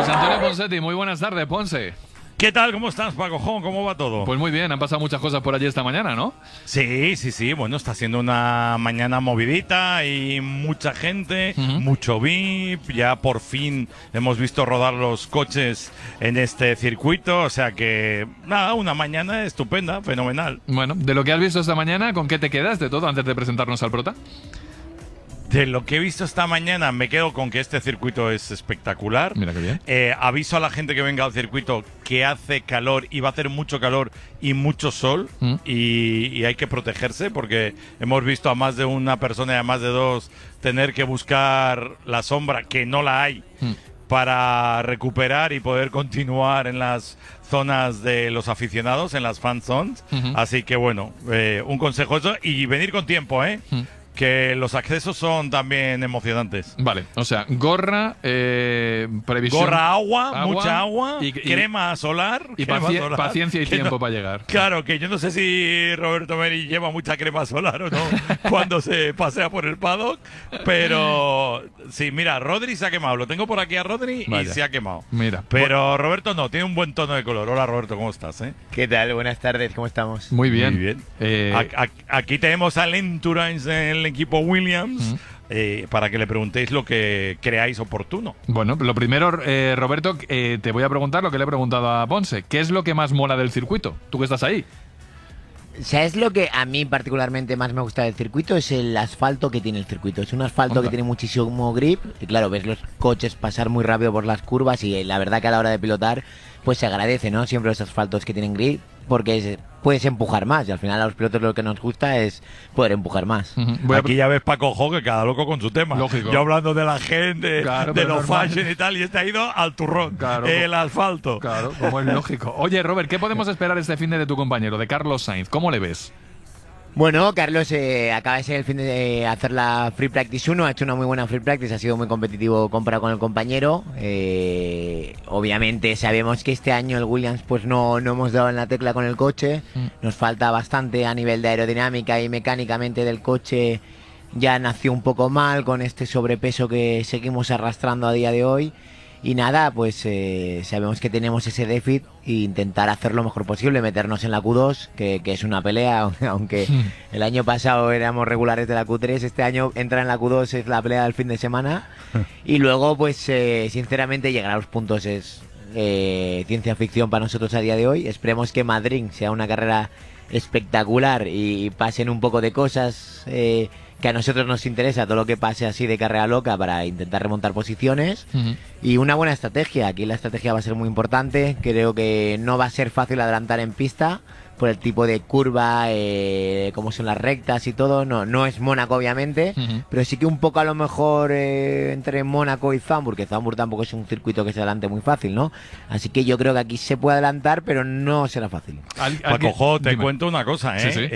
José Antonio Ponsetti, muy buenas tardes, Ponce. ¿Qué tal? ¿Cómo estás, Paco? ¿Cómo va todo? Pues muy bien, han pasado muchas cosas por allí esta mañana, ¿no? Sí. Bueno, está siendo una mañana movidita y mucha gente, mucho VIP. Ya por fin hemos visto rodar los coches en este circuito. O sea que, nada, una mañana estupenda, fenomenal. Bueno, de lo que has visto esta mañana, ¿con qué te quedas de todo antes de presentarnos al prota? De lo que he visto esta mañana, me quedo con que este circuito es espectacular. Mira qué bien. Aviso a la gente que venga al circuito que hace calor y va a hacer mucho calor y mucho sol y hay que protegerse porque hemos visto a más de una persona y a más de dos tener que buscar la sombra, que no la hay, para recuperar y poder continuar en las zonas de los aficionados, en las fan zones. Así que bueno, un consejo eso y venir con tiempo, que los accesos son también emocionantes. Vale, o sea, gorra, previsión... Gorra, mucha agua, crema solar... Y paciencia y tiempo para llegar. Claro, que yo no sé si Roberto Meri lleva mucha crema solar o no cuando se pasea por el paddock, pero sí, mira, Rodri se ha quemado. Lo tengo por aquí a Rodri y se ha quemado. Mira. Pero Roberto no, tiene un buen tono de color. Hola, Roberto, ¿cómo estás? ¿Qué tal? Buenas tardes, ¿cómo estamos? Muy bien. Muy bien. Aquí tenemos al Endurance del equipo Williams para que le preguntéis lo que creáis oportuno. Bueno, lo primero, Roberto, te voy a preguntar lo que le he preguntado a Ponce. ¿Qué es lo que más mola del circuito? Tú que estás ahí. ¿Sabes lo que a mí particularmente más me gusta del circuito? Es el asfalto que tiene el circuito. Es un asfalto que tiene muchísimo grip. Y claro, ves los coches pasar muy rápido por las curvas y la verdad que a la hora de pilotar pues se agradece, ¿no? Siempre los asfaltos que tienen grip porque puedes empujar más y al final a los pilotos lo que nos gusta es poder empujar más. Aquí ya ves Paco Jo, que cada loco con su tema. Lógico. Yo hablando de la gente, claro, de los normal. fashion y tal, y este ha ido al turrón, el asfalto. Claro, como es lógico. Oye, Robert, ¿qué podemos esperar este fin de tu compañero, de Carlos Sainz? ¿Cómo le ves? Bueno, Carlos acaba de ser el fin de hacer la Free Practice 1, ha hecho una muy buena Free Practice, ha sido muy competitivo comparado con el compañero. Obviamente sabemos que este año el Williams pues no hemos dado en la tecla con el coche, nos falta bastante a nivel de aerodinámica y mecánicamente del coche, ya nació un poco mal con este sobrepeso que seguimos arrastrando a día de hoy. Y nada, pues sabemos que tenemos ese déficit e intentar hacer lo mejor posible, meternos en la Q2, que es una pelea, aunque el año pasado éramos regulares de la Q3, este año entrar en la Q2 es la pelea del fin de semana. Y luego, pues sinceramente, llegar a los puntos es ciencia ficción para nosotros a día de hoy. Esperemos que Madrid sea una carrera espectacular y pasen un poco de cosas que a nosotros nos interesa, todo lo que pase así de carrera loca para intentar remontar posiciones y una buena estrategia. Aquí la estrategia va a ser muy importante, creo que no va a ser fácil adelantar en pista por el tipo de curva, cómo son las rectas y todo. No es Mónaco obviamente, pero sí que un poco a lo mejor entre Mónaco y Zandvoort, que Zandvoort tampoco es un circuito que se adelante muy fácil, ¿no? Así que yo creo que aquí se puede adelantar, pero no será fácil. Paco Jo, te cuento una cosa,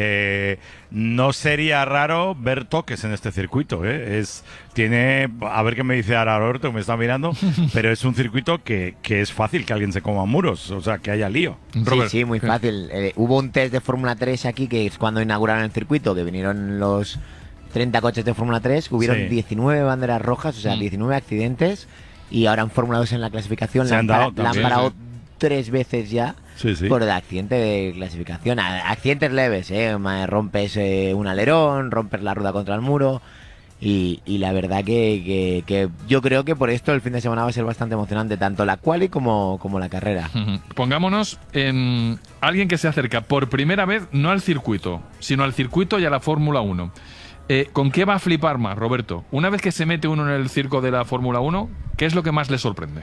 no sería raro ver toques en este circuito, tiene, a ver qué me dice ahora Roberto, que me está mirando, pero es un circuito que es fácil que alguien se coma muros, o sea, que haya lío. Robert, sí, muy fácil. Hubo un test de Fórmula 3 aquí, que es cuando inauguraron el circuito, que vinieron los 30 coches de Fórmula 3, hubieron 19 banderas rojas, o sea, 19 accidentes, y ahora en Fórmula 2 en la clasificación la han parado 3 veces ya. Por el accidente de clasificación. Accidentes leves, rompes un alerón, rompes la rueda contra el muro. Y la verdad que yo creo que por esto el fin de semana va a ser bastante emocionante, tanto la quali como la carrera. Pongámonos en alguien que se acerca por primera vez, no al circuito, sino al circuito y a la Fórmula 1. ¿Con qué va a flipar más, Roberto? Una vez que se mete uno en el circo de la Fórmula 1, ¿qué es lo que más le sorprende?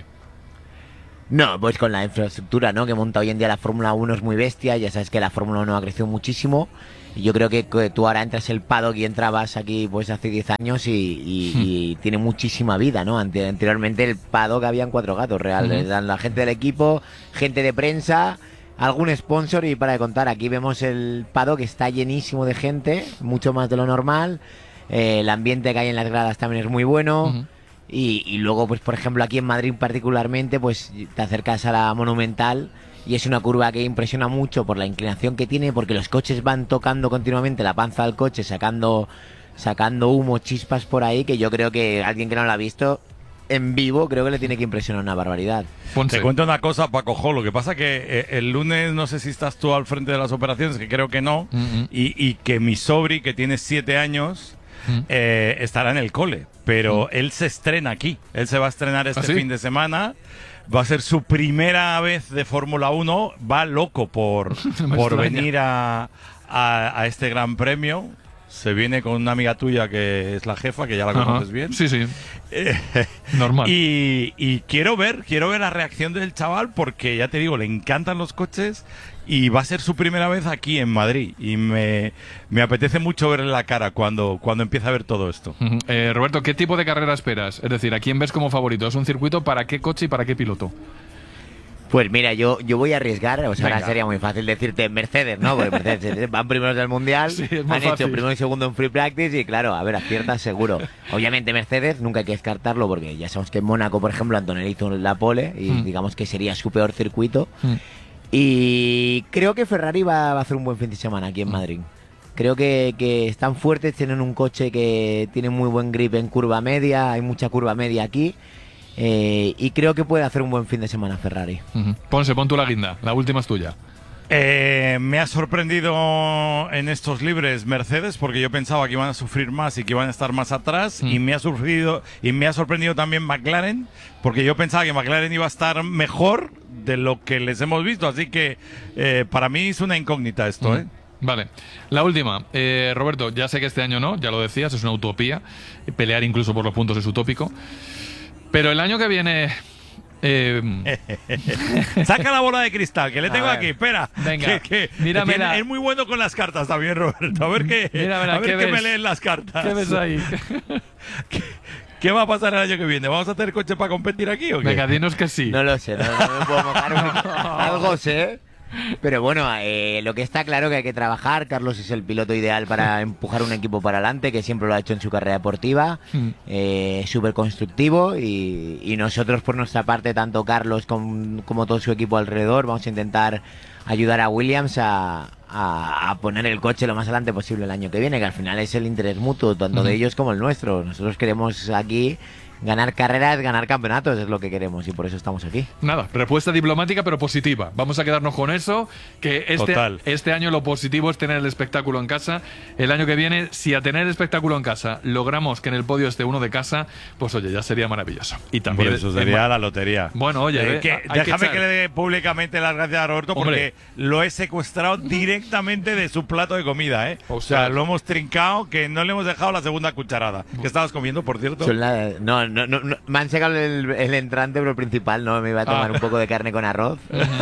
No, pues con la infraestructura, ¿no?, que monta hoy en día la Fórmula 1 es muy bestia. Ya sabes que la Fórmula 1 ha crecido muchísimo. Y yo creo que tú ahora entras el paddock y entrabas aquí pues hace 10 años y tiene muchísima vida, ¿no? Anteriormente el paddock habían 4 gatos reales. La gente del equipo, gente de prensa, algún sponsor y para de contar. Aquí vemos el paddock que está llenísimo de gente, mucho más de lo normal. El ambiente que hay en las gradas también es muy bueno. Y luego, pues por ejemplo, aquí en Madrid particularmente, pues te acercas a la Monumental y es una curva que impresiona mucho por la inclinación que tiene, porque los coches van tocando continuamente la panza del coche, sacando humo, chispas por ahí, que yo creo que alguien que no lo ha visto en vivo creo que le tiene que impresionar una barbaridad. Ponce. Te cuento una cosa, Paco Jo. Lo que pasa que el lunes no sé si estás tú al frente de las operaciones, que creo que no, y que mi sobri, que tiene 7 años, estará en el cole. Pero él se estrena aquí. Él se va a estrenar este ¿sí? fin de semana. Va a ser su primera vez de Fórmula 1. Va loco por venir a este gran premio. Se viene con una amiga tuya que es la jefa, que ya la conoces bien. Sí, sí. Normal. Y quiero ver la reacción del chaval, porque ya te digo, le encantan los coches y va a ser su primera vez aquí en Madrid. Y me apetece mucho verle la cara cuando empiece a ver todo esto. Roberto, ¿qué tipo de carrera esperas? Es decir, ¿a quién ves como favorito? ¿Es un circuito para qué coche y para qué piloto? Pues mira, yo voy a arriesgar, o sea, Venga. ahora sería muy fácil decirte Mercedes, ¿no? Porque Mercedes van primeros del Mundial, Sí, es muy han fácil. hecho primero y segundo en Free Practice y claro, a ver, aciertas seguro. Obviamente Mercedes nunca hay que descartarlo porque ya sabemos que en Mónaco, por ejemplo, Antonelli hizo la pole y digamos que sería su peor circuito. Y creo que Ferrari va a hacer un buen fin de semana aquí en Madrid. Creo que están fuertes, tienen un coche que tiene muy buen grip en curva media, hay mucha curva media aquí. Y creo que puede hacer un buen fin de semana Ferrari. Ponce, pon tú la guinda. La última es tuya. Me ha sorprendido en estos libres Mercedes, porque yo pensaba que iban a sufrir más y que iban a estar más atrás, y me ha sorprendido también McLaren, porque yo pensaba que McLaren iba a estar mejor de lo que les hemos visto, así que para mí es una incógnita esto, ¿eh? Vale. La última. Roberto, ya sé que este año no, ya lo decías, es una utopía. Pelear incluso por los puntos es utópico. Pero el año que viene... Saca la bola de cristal, que le tengo ver. aquí, espera. Venga, que mira. es muy bueno con las cartas también, Roberto. A ver Mira, ¿qué ¿qué me ves? leen las cartas. ¿Qué ves ahí? ¿Qué va a pasar el año que viene? ¿Vamos a tener coche para competir aquí o qué? Venga, dinos que sí. No lo sé, no me puedo mojar. Algo sé. Pero bueno, lo que está claro que hay que trabajar. Carlos es el piloto ideal para empujar un equipo para adelante, que siempre lo ha hecho en su carrera deportiva. Súper constructivo y nosotros por nuestra parte, tanto Carlos como todo su equipo alrededor, vamos a intentar ayudar a Williams a poner el coche lo más adelante posible el año que viene, que al final es el interés mutuo, tanto de ellos como el nuestro. Nosotros queremos aquí ganar carreras, ganar campeonatos, es lo que queremos y por eso estamos aquí. Nada, respuesta diplomática pero positiva. Vamos a quedarnos con eso, que este año lo positivo es tener el espectáculo en casa. El año que viene, si a tener el espectáculo en casa logramos que en el podio esté uno de casa, pues oye, ya sería maravilloso. Y también Por eso sería la lotería. Bueno, oye, déjame que le dé públicamente las gracias a Roberto, Hombre. porque lo he secuestrado directamente de su plato de comida, ¿eh? O sea, lo hemos trincado, que no le hemos dejado la segunda cucharada. ¿Qué estabas comiendo, por cierto? No, me han sacado el entrante, pero el principal no, me iba a tomar un poco de carne con arroz.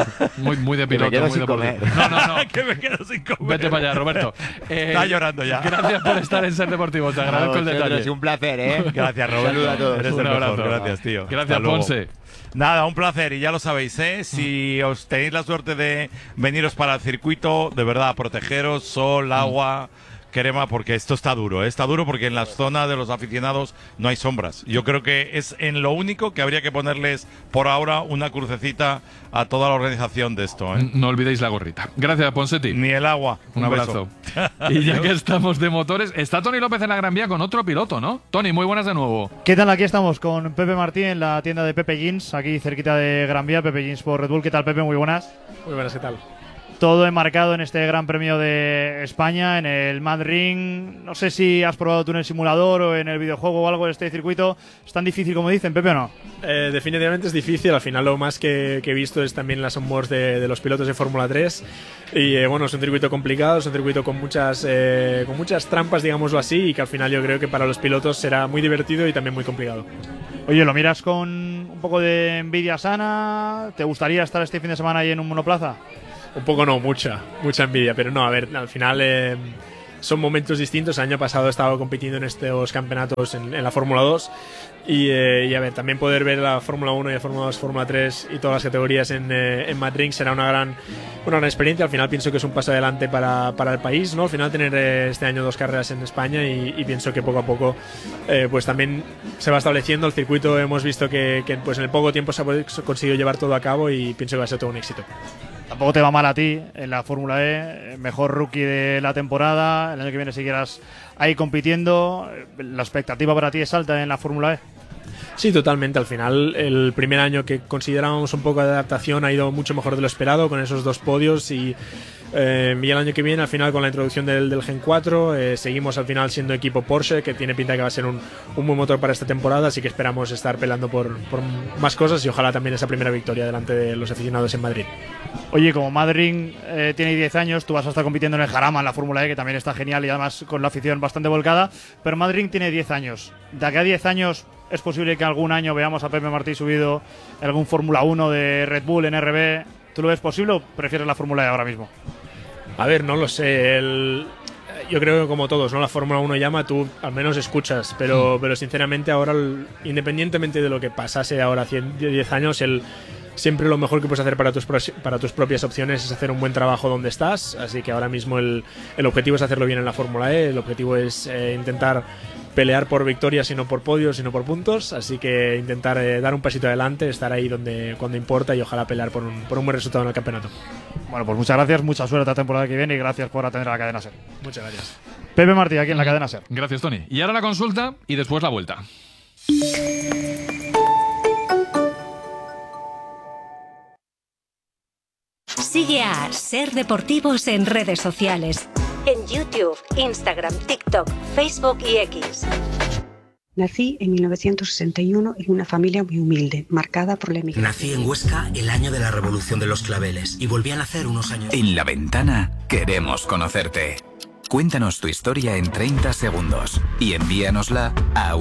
Muy de Que me piloto, quedo muy sin de comer. deportivo. No. Que me quedo sin comer. Vete para allá, Roberto. Está llorando ya. Gracias por estar en Ser Deportivo, te agradezco el detalle. Es un placer, ¿eh? Gracias, Roberto. Saludos a todos. Eres Un el mejor. abrazo. Gracias, tío. Gracias, Hasta luego. Ponce. Nada, un placer, y ya lo sabéis, ¿eh? Si os tenéis la suerte de veniros para el circuito, de verdad, protegeros, sol, agua, crema, porque esto está duro, ¿eh? Está duro porque en las zonas de los aficionados no hay sombras. Yo creo que es en lo único que habría que ponerles por ahora una crucecita a toda la organización de esto, ¿eh? No olvidéis la gorrita. Gracias, Ponsetti. Ni el agua. Un abrazo. Y ya que estamos de motores, está Tony López en la Gran Vía con otro piloto, ¿no? Tony, muy buenas de nuevo. ¿Qué tal? Aquí estamos con Pepe Martí en la tienda de Pepe Jeans, aquí cerquita de Gran Vía, Pepe Jeans por Red Bull. ¿Qué tal, Pepe? Muy buenas. Muy buenas, ¿qué tal? Todo enmarcado en este Gran Premio de España, en el Mad Ring. No sé si has probado tú en el simulador o en el videojuego o algo de este circuito. ¿Es tan difícil como dicen, Pepe, o no? Definitivamente es difícil. Al final lo más que he visto es también las onboards de los pilotos de Fórmula 3. Y bueno, es un circuito complicado, es un circuito con muchas trampas, digámoslo así, y que al final yo creo que para los pilotos será muy divertido y también muy complicado. Oye, ¿lo miras con un poco de envidia sana? ¿Te gustaría estar este fin de semana ahí en un monoplaza? Un poco no, mucha envidia, pero no, a ver, al final son momentos distintos. El año pasado he estado compitiendo en estos campeonatos en la Fórmula 2 y a ver, también poder ver la Fórmula 1 y la Fórmula 2, Fórmula 3 y todas las categorías en Mad Ring será una gran experiencia. Al final pienso que es un paso adelante para el país, ¿no? Al final tener este año 2 carreras en España y pienso que poco a poco pues también se va estableciendo el circuito. Hemos visto que pues en el poco tiempo se ha conseguido llevar todo a cabo y pienso que va a ser todo un éxito. Tampoco te va mal a ti en la Fórmula E, mejor rookie de la temporada, el año que viene siguieras ahí compitiendo. ¿La expectativa para ti es alta en la Fórmula E? Sí, totalmente. Al final, el primer año que considerábamos un poco de adaptación ha ido mucho mejor de lo esperado con esos 2 podios y el año que viene, al final, con la introducción del Gen 4, seguimos al final siendo equipo Porsche, que tiene pinta de que va a ser un buen motor para esta temporada, así que esperamos estar peleando por más cosas y ojalá también esa primera victoria delante de los aficionados en Madrid. Oye, como Madrid tiene 10 años, tú vas a estar compitiendo en el Jarama, en la Fórmula E, que también está genial y además con la afición bastante volcada, pero Madrid tiene 10 años. De aquí a 10 años es posible que algún año veamos a Pepe Martí subido en algún Fórmula 1 de Red Bull en RB. ¿Tú lo ves posible o prefieres la Fórmula E ahora mismo? A ver, no lo sé. Yo creo que como todos, ¿no? La Fórmula 1 llama, tú al menos escuchas, pero sinceramente ahora, independientemente de lo que pasase ahora 10 años, siempre lo mejor que puedes hacer para tus propias opciones es hacer un buen trabajo donde estás, así que ahora mismo el objetivo es hacerlo bien en la Fórmula E, el objetivo es intentar pelear por victorias y no por podios y no por puntos, así que intentar dar un pasito adelante, estar ahí cuando importa y ojalá pelear por un buen resultado en el campeonato. Bueno, pues muchas gracias, mucha suerte la temporada que viene y gracias por atender a la cadena SER. Muchas gracias. Pepe Martí, aquí en la cadena SER. Gracias, Tony. Y ahora la consulta y después la vuelta. Sigue a SER Deportivos en redes sociales. En YouTube, Instagram, TikTok, Facebook y X. Nací en 1961 en una familia muy humilde, marcada por la emigración. Nací en Huesca el año de la Revolución de los Claveles y volví a nacer unos años. En La Ventana queremos conocerte. Cuéntanos tu historia en 30 segundos y envíanosla a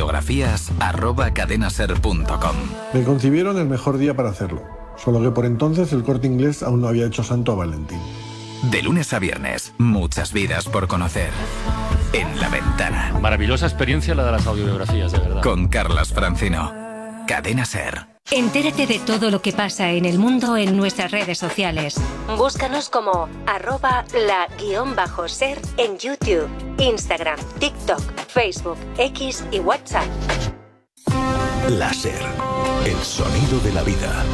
audiobiografías@cadenaser.com. Me concibieron el mejor día para hacerlo, solo que por entonces el Corte Inglés aún no había hecho santo a Valentín. De lunes a viernes, muchas vidas por conocer. En La Ventana. Maravillosa experiencia la de las audiobiografías, de verdad. Con Carlas Francino. Cadena SER. Entérate de todo lo que pasa en el mundo en nuestras redes sociales. Búscanos como @la_ser en YouTube, Instagram, TikTok, Facebook, X y WhatsApp. La SER, el sonido de la vida.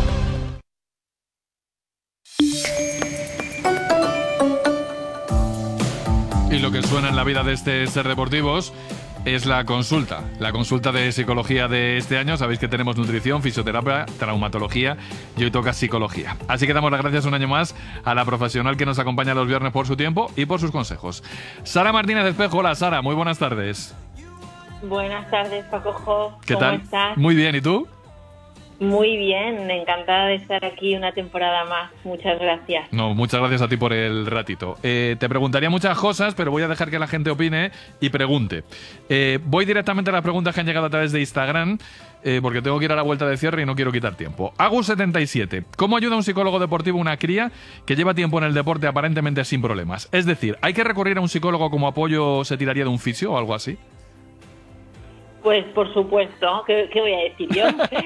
Y lo que suena en la vida de este SER Deportivos es la consulta de psicología de este año. Sabéis que tenemos nutrición, fisioterapia, traumatología y hoy toca psicología. Así que damos las gracias un año más a la profesional que nos acompaña los viernes por su tiempo y por sus consejos. Sara Martínez Espejo. Hola, Sara, muy buenas tardes. Buenas tardes, Pacojo. ¿Qué ¿Cómo tal? estás? Muy bien, ¿y tú? Muy bien, encantada de estar aquí una temporada más. Muchas gracias. No, muchas gracias a ti por el ratito. Te preguntaría muchas cosas, pero voy a dejar que la gente opine y pregunte. Voy directamente a las preguntas que han llegado a través de Instagram, porque tengo que ir a la vuelta de cierre y no quiero quitar tiempo. Agus77. ¿Cómo ayuda un psicólogo deportivo a una cría que lleva tiempo en el deporte aparentemente sin problemas? Es decir, ¿hay que recurrir a un psicólogo como apoyo o se tiraría de un fisio o algo así? Pues por supuesto, ¿qué voy a decir yo?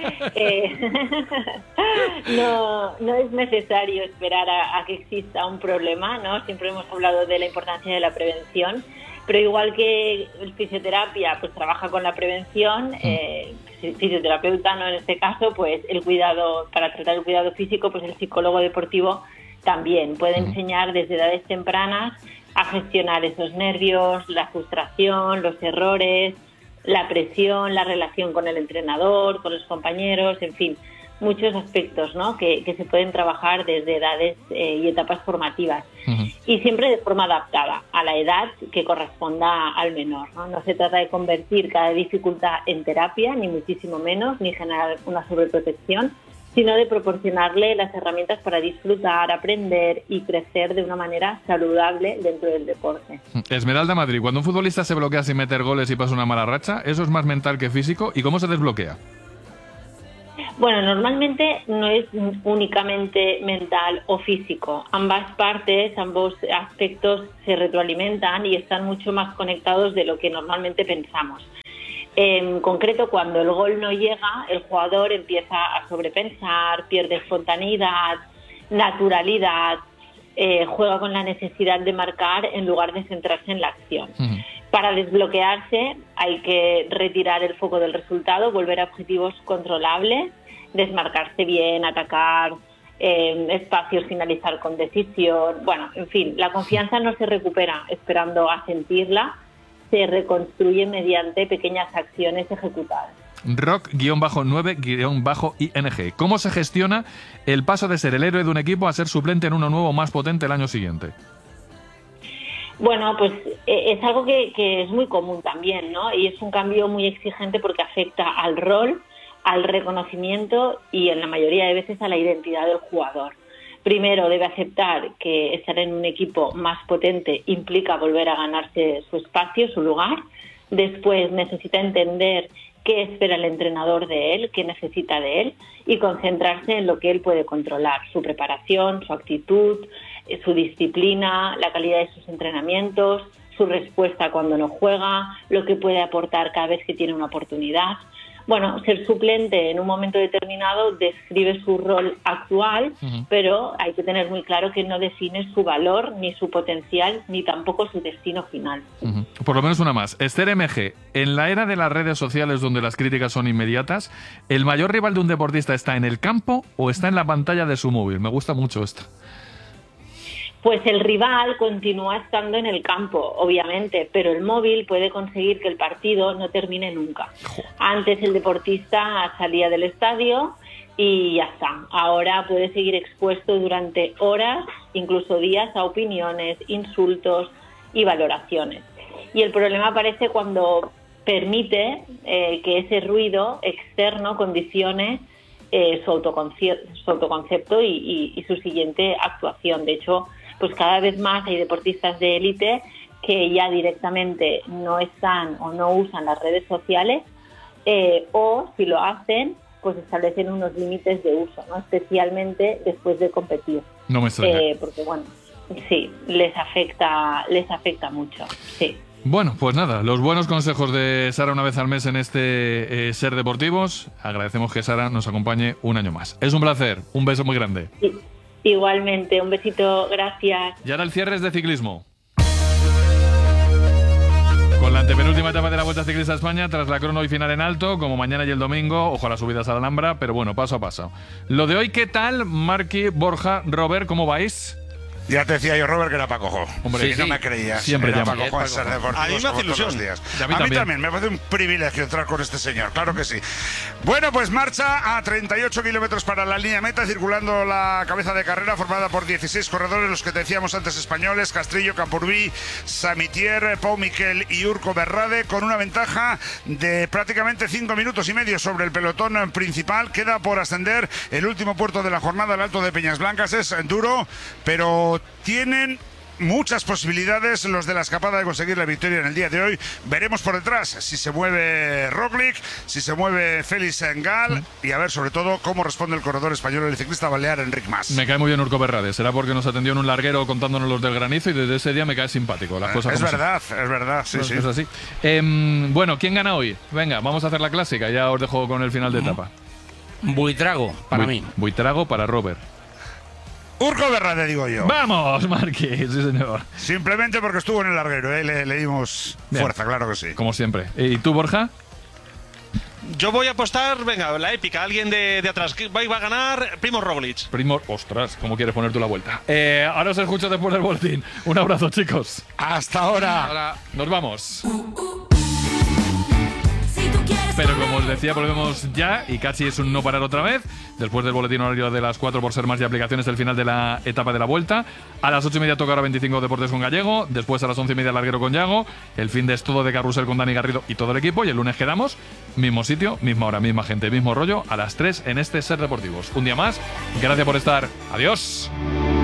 No es necesario esperar a que exista un problema, ¿no? Siempre hemos hablado de la importancia de la prevención, pero igual que el fisioterapia pues trabaja con la prevención, fisioterapeuta, ¿no? En este caso, pues el cuidado, para tratar el cuidado físico, pues el psicólogo deportivo también puede enseñar desde edades tempranas a gestionar esos nervios, la frustración, los errores, la presión, la relación con el entrenador, con los compañeros, en fin, muchos aspectos, ¿no? que se pueden trabajar desde edades y etapas formativas. Y siempre de forma adaptada a la edad que corresponda al menor, ¿no? No se trata de convertir cada dificultad en terapia, ni muchísimo menos, ni generar una sobreprotección, sino de proporcionarle las herramientas para disfrutar, aprender y crecer de una manera saludable dentro del deporte. Esmeralda Madrid, cuando un futbolista se bloquea sin meter goles y pasa una mala racha, ¿eso es más mental que físico? ¿Y cómo se desbloquea? Bueno, normalmente no es únicamente mental o físico. Ambas partes, ambos aspectos se retroalimentan y están mucho más conectados de lo que normalmente pensamos. En concreto, cuando el gol no llega, el jugador empieza a sobrepensar, pierde espontaneidad, naturalidad, juega con la necesidad de marcar en lugar de centrarse en la acción. Para desbloquearse hay que retirar el foco del resultado, volver a objetivos controlables, desmarcarse bien, atacar espacios, finalizar con decisión. Bueno, en fin, la confianza no se recupera esperando a sentirla, se reconstruye mediante pequeñas acciones ejecutadas. rock-9-ing. ¿Cómo se gestiona el paso de ser el héroe de un equipo a ser suplente en uno nuevo más potente el año siguiente? Bueno, pues es algo que es muy común también, ¿no? Y es un cambio muy exigente porque afecta al rol, al reconocimiento y en la mayoría de veces a la identidad del jugador. Primero debe aceptar que estar en un equipo más potente implica volver a ganarse su espacio, su lugar. Después necesita entender qué espera el entrenador de él, qué necesita de él y concentrarse en lo que él puede controlar, su preparación, su actitud, su disciplina, la calidad de sus entrenamientos, su respuesta cuando no juega, lo que puede aportar cada vez que tiene una oportunidad. Bueno, ser suplente en un momento determinado describe su rol actual, pero hay que tener muy claro que no define su valor, ni su potencial, ni tampoco su destino final. Por lo menos una más. Esther MG, en la era de las redes sociales donde las críticas son inmediatas, ¿el mayor rival de un deportista está en el campo o está en la pantalla de su móvil? Me gusta mucho esto. Pues el rival continúa estando en el campo, obviamente, pero el móvil puede conseguir que el partido no termine nunca. Antes el deportista salía del estadio y ya está. Ahora puede seguir expuesto durante horas, incluso días, a opiniones, insultos y valoraciones. Y el problema aparece cuando permite que ese ruido externo condicione su autoconcepto y su siguiente actuación. De hecho, pues cada vez más hay deportistas de élite que ya directamente no están o no usan las redes sociales o si lo hacen, pues establecen unos límites de uso, ¿no? Especialmente después de competir. No me extraña. Porque bueno, sí, les afecta mucho, sí. Bueno, pues nada, los buenos consejos de Sara una vez al mes en este Ser Deportivos. Agradecemos que Sara nos acompañe un año más. Es un placer, un beso muy grande. Sí. Igualmente, un besito, gracias. Y ahora el cierre es de ciclismo. Con la antepenúltima etapa de la Vuelta Ciclista a España, tras la crono y final en alto, como mañana y el domingo, ojo a las subidas a la Alhambra, pero bueno, paso a paso. Lo de hoy, ¿qué tal? Marqui, Borja, Robert, ¿cómo vais? Ya te decía yo, Robert, que era Paco Jo. Hombre, sí, no me creías. Siempre era llama. Paco Jo en Ser Deportivos. A mí me hace ilusión. A mí también. Me parece un privilegio entrar con este señor, claro que sí. Bueno, pues marcha a 38 kilómetros para la línea meta, circulando la cabeza de carrera formada por 16 corredores, los que te decíamos antes españoles, Castrillo, Campurbí, Samitier, Pau Miquel y Urco Berrade, con una ventaja de prácticamente 5 minutos y medio sobre el pelotón principal. Queda por ascender el último puerto de la jornada, el Alto de Peñas Blancas. Es duro, pero tienen muchas posibilidades los de la escapada de conseguir la victoria en el día de hoy. Veremos por detrás si se mueve Roglic, si se mueve Félix Engal y a ver sobre todo cómo responde el corredor español, el ciclista balear Enric Mas. Me cae muy bien Urco Berrade, será porque nos atendió en un larguero contándonos los del granizo y desde ese día me cae simpático. Las cosas es verdad, sí, sí. Es así. Bueno, ¿quién gana hoy? Venga, vamos a hacer la clásica, ya os dejo con el final de etapa. Buitrago, para mí. Buitrago para Robert. Urco Berrade, digo yo. ¡Vamos, Marqui! Sí, señor. Simplemente porque estuvo en el larguero, le dimos fuerza, claro que sí. Como siempre. ¿Y tú, Borja? Yo voy a apostar, venga, la épica, alguien de atrás. Va a ganar Primož Roglič. Ostras, ¿cómo quieres poner tú la vuelta? Ahora os escucho después del boletín. Un abrazo, chicos. Hasta ahora. Nos vamos. Pero como os decía, volvemos ya y casi es un no parar otra vez. Después del boletín horario de las 4 por ser más y aplicaciones del final de la etapa de la Vuelta. A las 8:30 toca hora 25 Deportes con Gallego. Después a las 11:30 larguero con Yago. El fin de es todo de carrusel con Dani Garrido y todo el equipo. Y el lunes quedamos, mismo sitio, misma hora, misma gente, mismo rollo, a las 3 en este Ser Deportivos. Un día más, gracias por estar. Adiós.